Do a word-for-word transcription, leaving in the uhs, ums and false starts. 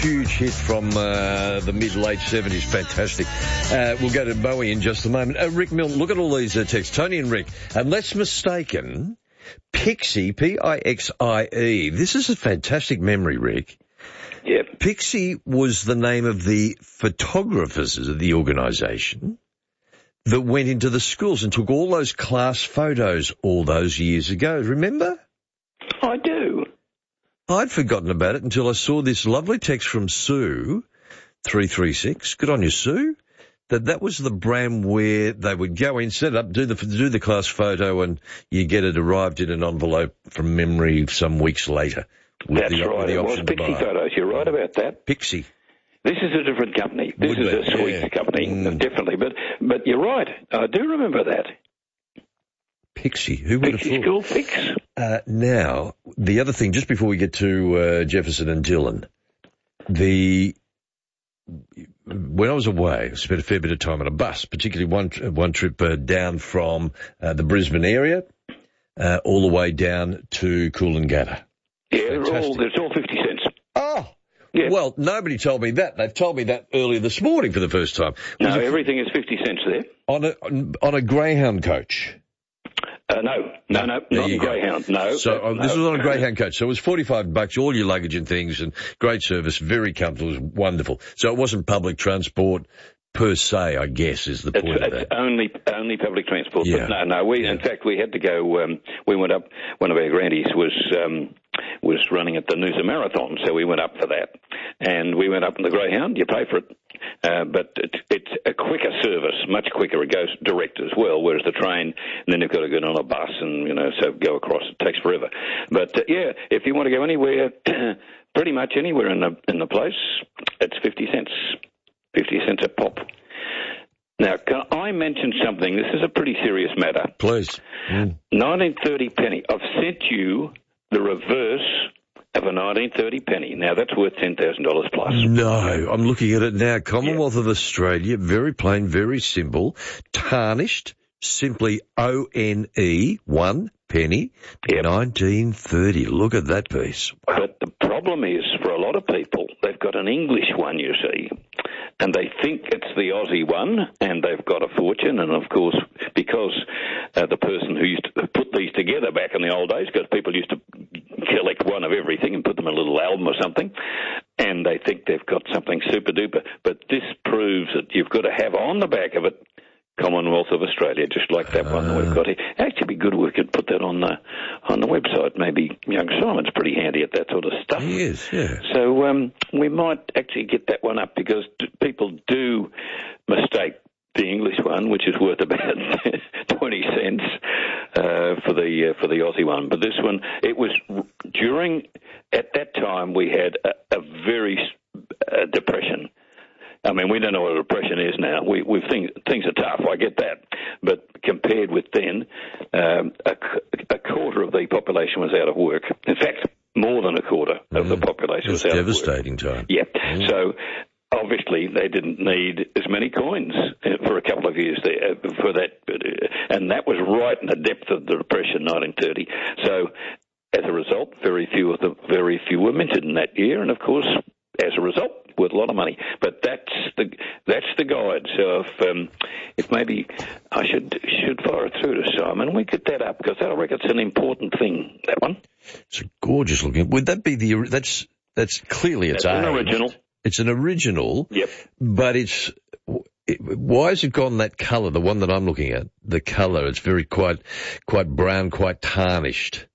huge hit from uh, the mid-late seventies. Fantastic. Uh, we'll go to Bowie in just a moment. Uh, Rick Milton, look at all these uh, texts. Tony and Rick, unless mistaken, Pixie, P I X I E. This is a fantastic memory, Rick. Yep. Pixie was the name of the photographers of the organisation that went into the schools and took all those class photos all those years ago. Remember? I do. I'd forgotten about it until I saw this lovely text from Sue, three three six. Good on you, Sue. That that was the brand where they would go in, set it up, do the do the class photo, and you get it arrived in an envelope from memory some weeks later. That's the, right. It was Pixie Photos. You're right about that. Pixie. This is a different company. This Would is be, a sweet yeah. company, Mm. definitely. But but you're right. I do remember that. Pixie. Who would Pixie have School thought? Fix. Uh, now, the other thing, just before we get to uh, Jefferson and Dillon, the when I was away, I spent a fair bit of time on a bus, particularly one one trip uh, down from uh, the Brisbane area uh, all the way down to Coolangatta. Yeah, they're all, it's all fifty cents. Oh, yeah. Well, nobody told me that. They've told me that earlier this morning for the first time. No, Was it everything is fifty cents there. on a on, on a Greyhound coach. Uh, no, no, no, There not you a go. Greyhound, no. So uh, no. this was on a Greyhound coach. So it was forty-five bucks, all your luggage and things, and great service, very comfortable, it was wonderful. So it wasn't public transport per se, I guess, is the It's, point of it's that. only only public transport. Yeah. But no, no. We Yeah. in fact we had to go. Um, we went up. One of our grandies was um, was running at the Noosa Marathon, so we went up for that, and we went up in the Greyhound. You pay for it, uh, but it, it's a quicker service, much quicker. It goes direct as well, whereas the train, and then you've got to get on a bus, and you know, so go across. It takes forever. But uh, yeah, if you want to go anywhere, pretty much anywhere in the in the place, it's fifty cents. Fifty cents a pop. Now, can I mention something? This is a pretty serious matter. Please. Mm. nineteen thirty penny. I've sent you the reverse of a nineteen thirty penny. Now, that's worth ten thousand dollars plus. No, I'm looking at it now. Commonwealth of Australia, very plain, very simple, tarnished, simply O N E, one penny, Yep. nineteen thirty. Look at that piece. But the problem is, for a lot of people, they've got an English one, you see, and they think it's the Aussie one, and they've got a fortune. And, of course, because uh, the person who used to put these together back in the old days, because people used to collect one of everything and put them in a little album or something, and they think they've got something super-duper. But this proves that you've got to have on the back of it Commonwealth of Australia, just like that one that we've got here. Actually, be good if we could put that on the on the website. Maybe young Simon's pretty handy at that sort of stuff. He is, yeah. So um, we might actually get that one up, because d- people do mistake the English one, which is worth about twenty cents uh, for the uh, for the Aussie one. But this one, it was during at that time we had a, a very uh, depression. I mean, we don't know what a depression is now. We, we think things are tough. I get that, but compared with then, um, a, a quarter of the population was out of work. In fact, more than a quarter of Mm. the population It's was out of work. devastating time. Yeah. Mm. So obviously they didn't need as many coins for a couple of years there for that, and that was right in the depth of the depression, nineteen thirty. So as a result, very few of the very few were minted in that year, and of course, as a result, worth a lot of money. But that's the that's the guide. So if um, if maybe I should should fire it through to Simon, we get that up, because I reckon it's an important thing, that one. It's a gorgeous looking. Would that be the? That's that's clearly it's That's an aged. original. It's an original. Yep. But it's. It, why has it gone that colour? The one that I'm looking at, the colour, it's very quite quite brown, quite tarnished.